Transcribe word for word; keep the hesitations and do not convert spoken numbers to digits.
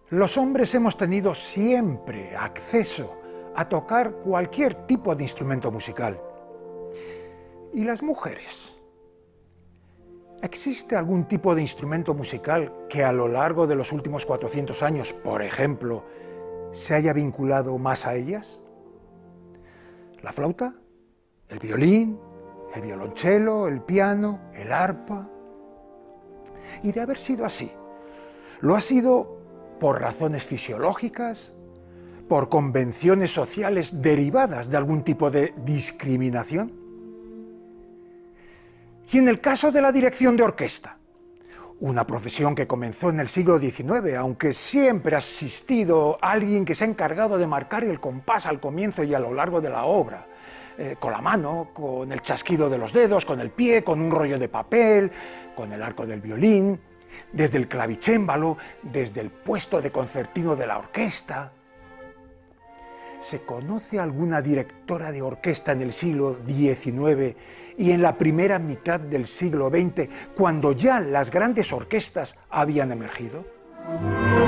Los hombres hemos tenido siempre acceso a tocar cualquier tipo de instrumento musical. ¿Y las mujeres? ¿Existe algún tipo de instrumento musical que a lo largo de los últimos cuatrocientos años, por ejemplo, se haya vinculado más a ellas? ¿La flauta? ¿El violín? ¿El violonchelo? ¿El piano? ¿El arpa? Y de haber sido así, ¿lo ha sido por razones fisiológicas, por convenciones sociales derivadas de algún tipo de discriminación? Y en el caso de la dirección de orquesta, una profesión que comenzó en el siglo diecinueve, aunque siempre ha existido alguien que se ha encargado de marcar el compás al comienzo y a lo largo de la obra, eh, con la mano, con el chasquido de los dedos, con el pie, con un rollo de papel, con el arco del violín, desde el clavicémbalo, desde el puesto de concertino de la orquesta. ¿Se conoce alguna directora de orquesta en el siglo diecinueve y en la primera mitad del siglo veinte, cuando ya las grandes orquestas habían emergido?